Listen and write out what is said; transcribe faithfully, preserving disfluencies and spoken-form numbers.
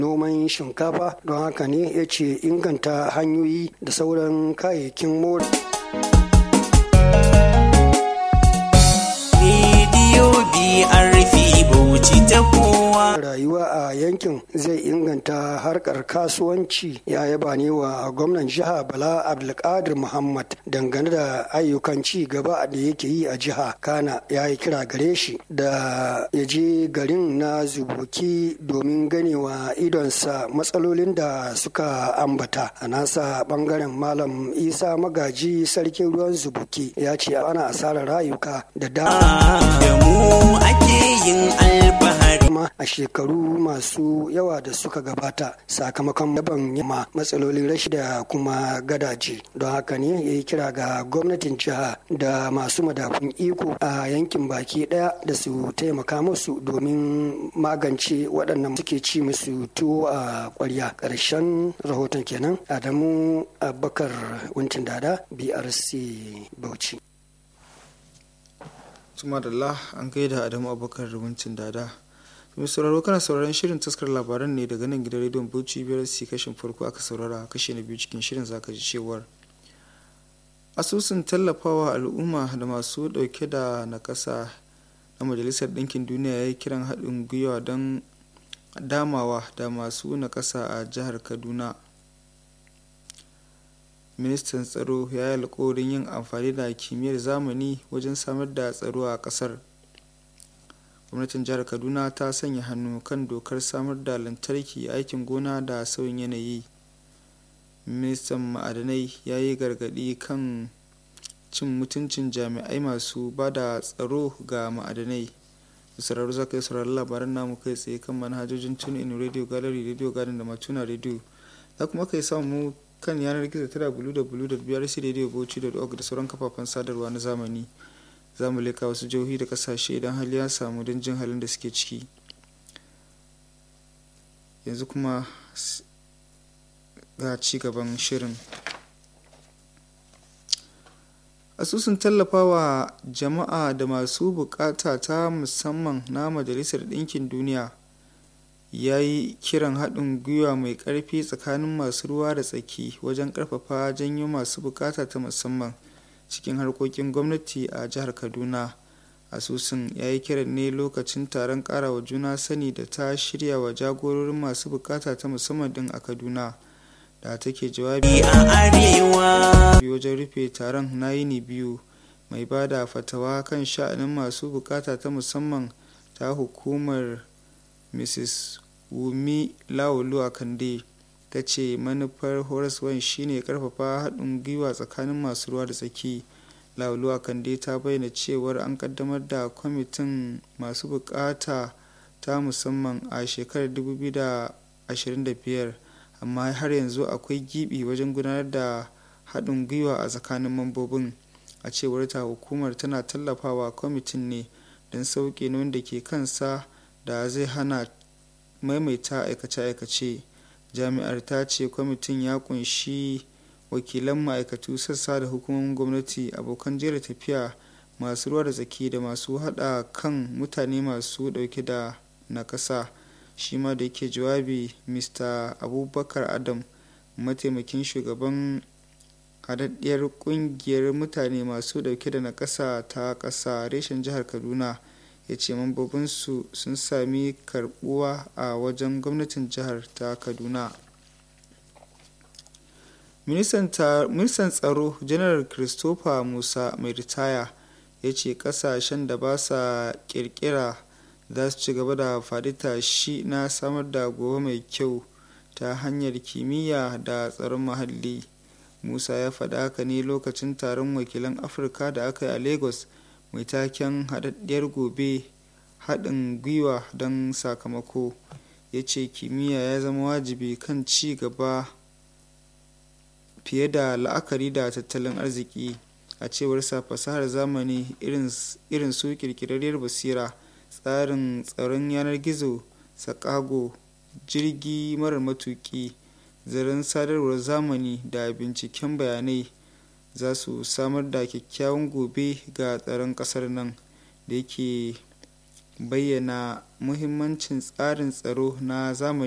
noman shinkafa, don haka ne ya ce inganta hanyoyi da sauran kayayyakin more. Rayuwa a yankin zai inganta harkar kasuwanci. Ya yaba ne wa gwamnan jiha Bala Abdulkadir Muhammad dangane da ayyukan ci gaba da yake yi a jiha. Kana ya yi kira gare shi da ya je garin na Zubuki domin ganewa idonsa matsalolin da suka ambata. A nasa bangaren Malam Isa Magaji sarkin ruwan Zubuki ya ce ana asarar rayuka da dama da mu ake yin alfahari a shekaru masu yawa da suka gabata sakamakon yaban yamma matsalolin rashi da kuma gadaje. Don haka ne ya yi kira ga gwamnatin jiha da masu madafun iko a yankin baki daya da su taimaka musu domin magance waɗannan suke ci musu tuwo a ƙwarya. Ƙarshen rahoton kenan. Adamu Abubakar Wuntin Dada, B R C Bauchi. Tumadalla an gaida Adamu Abubakar Wuntin Dada. mai sauraro kana sauraron shirin taskar labaran ne daga nan gidan rediyon Bauchi biyar C kashin farko aka saurara, kashe na biyu cikin shirin zaka ji cewar asusun tallafawa al'umma da masu dauke da nakasa na Majalisar Ɗinkin Duniya ya yi kiran haɗin gwiwa don damawa da masu nakasa a jihar Kaduna. Ministan tsaro ya yi alkawarin yin amfani da kimiyyar zamani wajen samar da tsaro a ƙasar. Gwamnatin jihar Kaduna ta sanya hannu kan dokar samar da lantarki, aikin gona da sauyin yanayi. Ministan ma'adanai ya yi gargaɗi kan cin mutuncin jami'ai masu ba da tsaro ga ma'adanai. Sauraro za ka yi sauraron labaran namu kai tsaye kan manhajojin TuneIn Radio Gallery, Radio Garden da Matuna Radio. Za kuma ka yi samu kan yanar gizo ta w w w dot b r c radio bauchi dot org da sauran kafafen sadarwa na zamani. Za mu leka wasu jihohi da kasashe idan hali ya samu don jin halin da suke ciki. Yanzu kuma ga ci gaban shirin. Asusun tallafawa jama'a da masu bukata ta musamman na Majalisar Ɗinkin Duniya ya yi kiran haɗin gwiwa mai ƙarfi tsakanin masu ruwa da tsaki wajen ƙarfafa janyo masu bukata ta musamman cikin harkokin gwamnati a jihar Kaduna. Asusun ya yi kiran ne lokacin taron ƙarawa juna sani da ta shirya wa jagororin masu bukata ta musamman din a Kaduna, da take jawabi a arewa wajen rufe taron na yini biyu. Mai ba da fatawa kan sha'anin masu bukata ta musamman ta hukumar Missus Wumi Lawolu Akande ta ce manufar horaswan shine karfafa haɗin gwiwa tsakanin masu ruwa da tsaki. Lawolu Akande ta bayyana cewar an kaddamar da kwamitin masu bukata ta musamman a shekarar dubu biyu da ashirin da biyar, amma har yanzu akwai gibi wajen gudanar da haɗin gwiwa a tsakanin mambobin. A cewar ta, hukumar tana tallafawa kwamitin ne don sauke nauyin da ke kansa da zai hana maimaita aikace-aikace. Jami'ar ta ce kwamitin ya kunshi wakilan ma'aikatu, sassa da hukumomin gwamnati, abokan jera tafiya, masu ruwa da tsaki da masu haɗa kan mutane masu ɗauke da nakasa. Shi ma da yake jawabi, Mista Abubakar Adam, mataimakin shugaban haɗaɗɗiyar ƙungiyar mutane masu ɗauke da nakasa ta ƙasa reshen jihar Kaduna, ya ce mambobinsu sun sami karɓuwa a wajen gwamnatin jihar ta Kaduna. Ministan tsaro Janar Christopher Musa mai ritaya ya ce ƙasashen da ba sa ƙirƙira za su ci gaba da faɗi tashi na samar da gobe mai kyau ta hanyar kimiyya da tsaron muhalli. Musa ya faɗa haka ne lokacin taron wakilan Afirka da aka yi a Lagos mai taken haɗaɗɗiyar gobe, haɗin gwiwa don sakamako. Ya ce kimiyya ya zama wajibi kan ci gaba fiye da la'akari da tattalin arziki. A cewar sa, fasahar zamani irin su kirkirarriyar basira, tsarin tsaron yanar gizo, sakago, jirgi marar matuki, zaren sadarwar zamani da binciken bayanai za su samar da kyakkyawan gobe ga tsaron kasar nan. Da yake bayyana muhimmancin tsarin tsaro na zamani